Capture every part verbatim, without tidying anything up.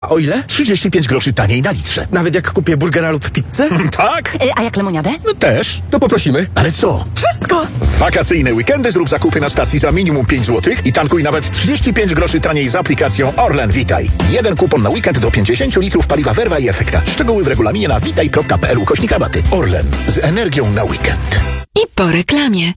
A o ile? trzydzieści pięć groszy taniej na litrze. Nawet jak kupię burgera lub pizzę? Tak? E, a jak lemoniadę? No też. To poprosimy. Ale co? Wszystko! W wakacyjne weekendy zrób zakupy na stacji za minimum pięć złotych i tankuj nawet trzydzieści pięć groszy taniej z aplikacją Orlen Witaj. Jeden kupon na weekend do pięćdziesiąt litrów paliwa Verva i Efekta. Szczegóły w regulaminie na witaj kropka p l ukośnik rabaty. Orlen. Z energią na weekend. I po reklamie.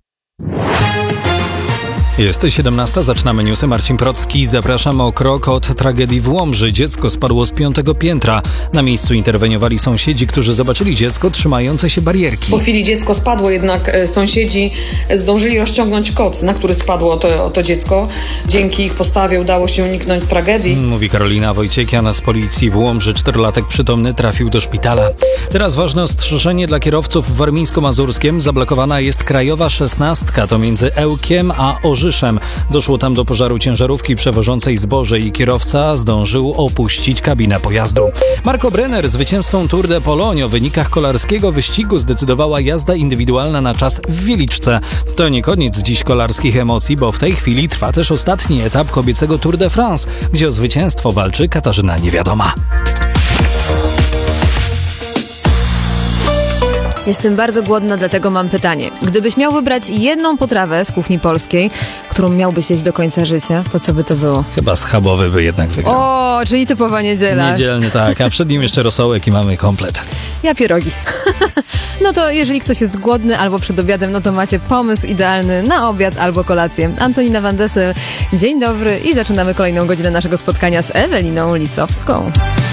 Jest siedemnasta, zaczynamy newsy. Marcin Procki. Zapraszam. O krok od tragedii w Łomży. Dziecko spadło z piątego piętra. Na miejscu interweniowali sąsiedzi, którzy zobaczyli dziecko trzymające się barierki. Po chwili dziecko spadło, jednak sąsiedzi zdążyli rozciągnąć koc, na który spadło to, to dziecko. Dzięki ich postawie udało się uniknąć tragedii. Mówi Karolina Wojciekian z policji w Łomży. Czterolatek przytomny trafił do szpitala. Teraz ważne ostrzeżenie dla kierowców w Warmińsko-Mazurskiem. Zablokowana jest krajowa szesnastka. To między Ełkiem a Orzeszem. Doszło tam do pożaru ciężarówki przewożącej zboże i kierowca zdążył opuścić kabinę pojazdu. Marco Brenner, zwycięzcą Tour de Pologne, o wynikach kolarskiego wyścigu zdecydowała jazda indywidualna na czas w Wieliczce. To nie koniec dziś kolarskich emocji, bo w tej chwili trwa też ostatni etap kobiecego Tour de France, gdzie o zwycięstwo walczy Katarzyna Niewiadoma. Jestem bardzo głodna, dlatego mam pytanie. Gdybyś miał wybrać jedną potrawę z kuchni polskiej, którą miałbyś jeść do końca życia, to co by to było? Chyba schabowy by jednak wygrał. O, czyli typowa niedziela. Niedzielny, tak, a przed nim jeszcze rosołek i mamy komplet. Ja pierogi. No to jeżeli ktoś jest głodny albo przed obiadem, no to macie pomysł idealny na obiad albo kolację. Antonina Van Dessel, dzień dobry i zaczynamy kolejną godzinę naszego spotkania z Eweliną Lisowską.